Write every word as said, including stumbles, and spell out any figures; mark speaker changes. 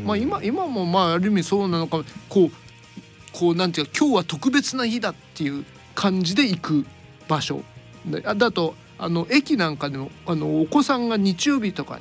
Speaker 1: まあ今今もまあある意味そうなのか、こうこうなんていうか今日は特別な日だっていう感じで行く場所で、あだとあの駅なんかでもあのお子さんが日曜日とか